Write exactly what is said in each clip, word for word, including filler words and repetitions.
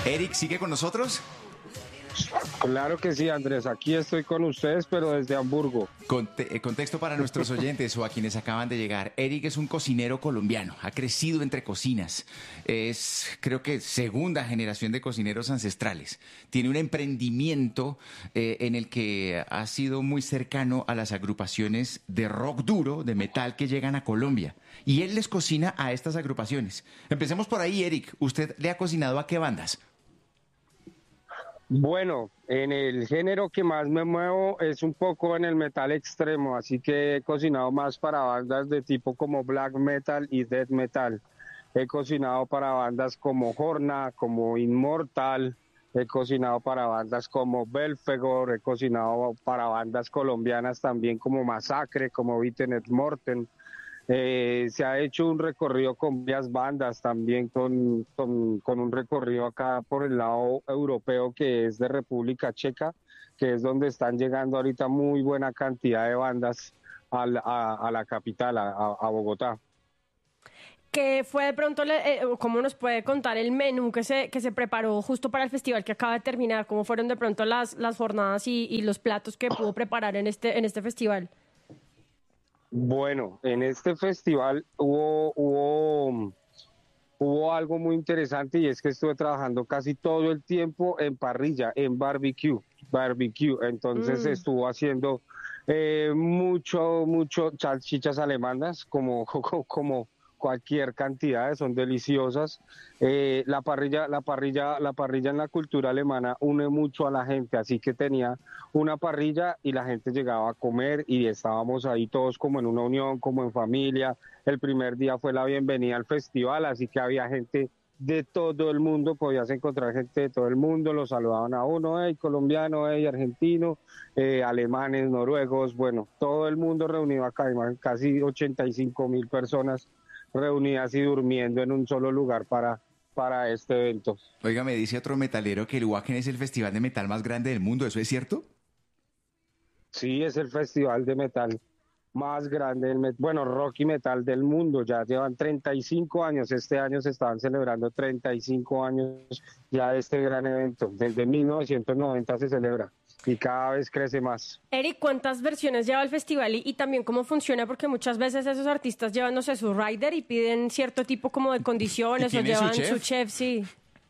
Eric, ¿sigue con nosotros? Claro que sí, Andrés, aquí estoy con ustedes, pero desde Hamburgo. Conte- eh, contexto para nuestros oyentes o a quienes acaban de llegar. Eric es un cocinero colombiano, ha crecido entre cocinas. Es, creo que, segunda generación de cocineros ancestrales. Tiene un emprendimiento eh, en el que ha sido muy cercano a las agrupaciones de rock duro, de metal que llegan a Colombia. Y él les cocina a estas agrupaciones. Empecemos por ahí, Eric. ¿Usted le ha cocinado a qué bandas? Bueno, en el género que más me muevo es un poco en el metal extremo, así que he cocinado más para bandas de tipo como black metal y death metal. He cocinado para bandas como Horna, como Immortal, he cocinado para bandas como Belfegor, he cocinado para bandas colombianas también como Masacre, como Vitenet Morten. Eh, se ha hecho un recorrido con varias bandas, también con, con, con un recorrido acá por el lado europeo que es de República Checa, que es donde están llegando ahorita muy buena cantidad de bandas al- a, a la capital, a, a- a Bogotá. ¿Qué fue de pronto, le- eh, o cómo nos puede contar el menú que se, que se preparó justo para el festival que acaba de terminar? ¿Cómo fueron de pronto las, las jornadas y, y los platos que pudo preparar en este, en este festival? Bueno, en este festival hubo, hubo, hubo algo muy interesante y es que estuve trabajando casi todo el tiempo en parrilla, en barbecue, barbecue. Entonces Mm. estuvo haciendo eh, mucho, mucho salchichas alemanas, como, como cualquier cantidad, son deliciosas. Eh, la parrilla, la parrilla, la parrilla en la cultura alemana une mucho a la gente, así que tenía una parrilla y la gente llegaba a comer y estábamos ahí todos como en una unión, como en familia. El primer día fue la bienvenida al festival, así que había gente de todo el mundo, podías encontrar gente de todo el mundo, los saludaban a uno, hey, colombiano, hey, argentino, eh, alemanes, noruegos, bueno, todo el mundo reunido acá, casi ochenta y cinco mil personas reunidas y durmiendo en un solo lugar para, para este evento. Oiga, me dice otro metalero que el Wacken es el festival de metal más grande del mundo. ¿Eso es cierto? Sí, es el festival de metal más grande, del met- bueno, rock y metal del mundo. Ya llevan treinta y cinco años. Este año se estaban celebrando treinta y cinco años ya de este gran evento. Desde mil novecientos noventa se celebra y cada vez crece más. Eric, ¿cuántas versiones lleva el festival y, y también cómo funciona? Porque muchas veces esos artistas llevan, no sé, su rider y piden cierto tipo como de condiciones o tiene su llevan chef? su chef, sí.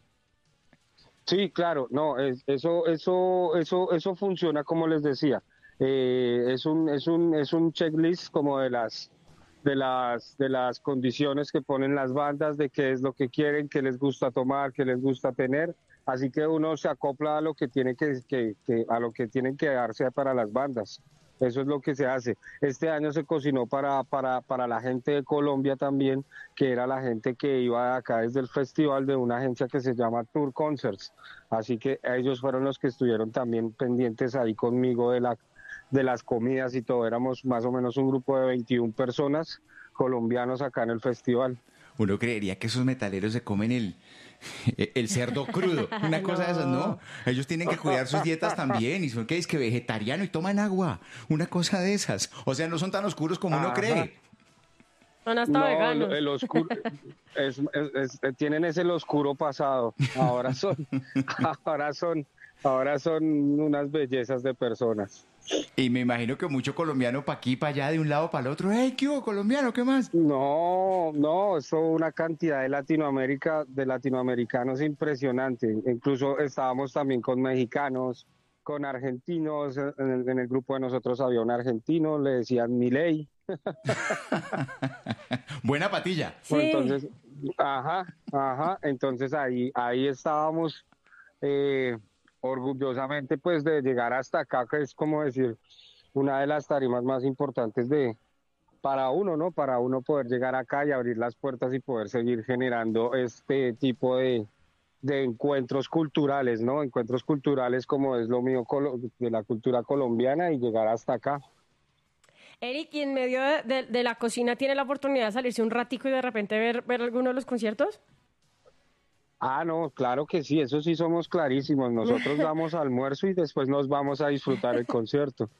Sí, claro, no, es- eso, eso, eso, eso funciona como les decía. Eh, es un, es un, es un checklist como de las, de las, de las condiciones que ponen las bandas, de qué es lo que quieren, qué les gusta tomar, qué les gusta tener. Así que uno se acopla a lo que tiene que, que, que- a lo que tienen que darse para las bandas. Eso es lo que se hace. Este año se cocinó para, para, para la gente de Colombia también, que era la gente que iba acá desde el festival de una agencia que se llama Tour Concerts. Así que ellos fueron los que estuvieron también pendientes ahí conmigo de la, de las comidas y todo. Éramos más o menos un grupo de veintiuna personas colombianos acá en el festival. Uno creería que esos metaleros se comen el, el cerdo crudo. Una cosa de esas, no. Ellos tienen que cuidar sus dietas también. Y son que es que vegetariano y toman agua. Una cosa de esas. O sea, no son tan oscuros como uno Ajá. cree. Son hasta No, veganos. el oscuro, es, es- es- tienen ese el oscuro pasado. Ahora son, ahora son, ahora son unas bellezas de personas. Y me imagino que mucho colombiano pa' aquí, pa' allá, de un lado para el otro. ¡Hey, qué hubo, colombiano! ¿Qué más? No, no, eso una cantidad de Latinoamérica, de latinoamericanos impresionante. Incluso estábamos también con mexicanos, con argentinos. En el, en el grupo de nosotros había un argentino, le decían Milei. Buena patilla. Pues Sí. entonces, ajá, ajá, entonces ahí, ahí estábamos eh, orgullosamente pues de llegar hasta acá, que es como decir una de las tarimas más importantes de para uno, ¿no? Para uno poder llegar acá y abrir las puertas y poder seguir generando este tipo de, de encuentros culturales, ¿no? Encuentros culturales como es lo mío colo- de la cultura colombiana y llegar hasta acá. Eric, ¿y en medio de, de- de la cocina tiene la oportunidad de salirse un ratico y de repente ver, ver alguno de los conciertos? Ah, no, claro que sí, eso sí somos clarísimos. Nosotros damos almuerzo y después nos vamos a disfrutar el concierto.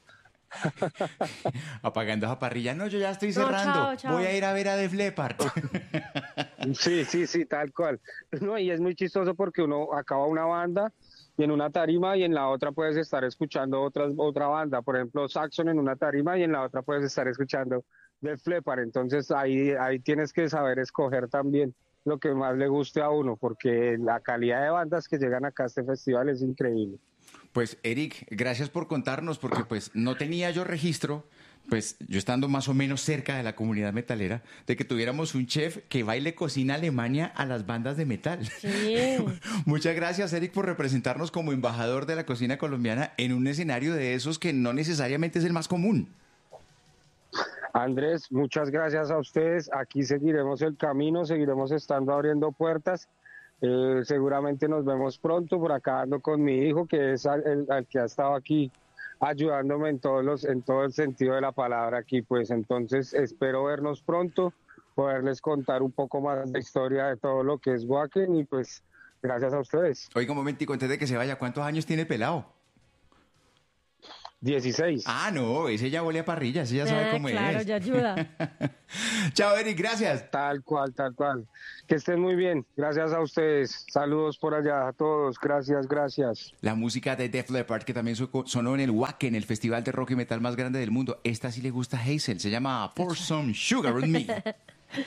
Apagando esa parrilla. No, yo ya estoy No, chao, cerrando. chao. Voy a ir a ver a Def Leppard. Sí, sí, sí, tal cual. No, y es muy chistoso porque uno acaba una banda y en una tarima y en la otra puedes estar escuchando otras, otra banda. Por ejemplo, Saxon en una tarima y en la otra puedes estar escuchando Def Leppard. Entonces ahí, ahí tienes que saber escoger también lo que más le guste a uno, porque la calidad de bandas que llegan acá a este festival es increíble. Pues Eric, gracias por contarnos, porque pues no tenía yo registro, pues yo estando más o menos cerca de la comunidad metalera, de que tuviéramos un chef que baile cocina Alemania a las bandas de metal. Sí. Muchas gracias, Eric, por representarnos como embajador de la cocina colombiana en un escenario de esos que no necesariamente es el más común. Andrés, muchas gracias a ustedes. Aquí seguiremos el camino, seguiremos estando abriendo puertas. Eh, seguramente nos vemos pronto. Por acá ando con mi hijo, que es al, el, al que ha estado aquí ayudándome en todos los, en todo el sentido de la palabra aquí. Pues entonces espero vernos pronto, poderles contar un poco más de historia de todo lo que es Wacken y pues gracias a ustedes. Oiga, un momentico, antes de que se vaya, ¿cuántos años tiene el pelado? dieciséis. Ah, no, ese ya huele a parrilla, ese ya sabe Ah, cómo claro, es. ya ayuda. Chao, Eric, gracias. Tal cual, tal cual. Que estén muy bien. Gracias a ustedes. Saludos por allá a todos. Gracias, gracias. La música de Def Leppard, que también so- sonó en el Wacken, el festival de rock y metal más grande del mundo. Esta sí le gusta a Hazel, se llama Pour Some Sugar on Me.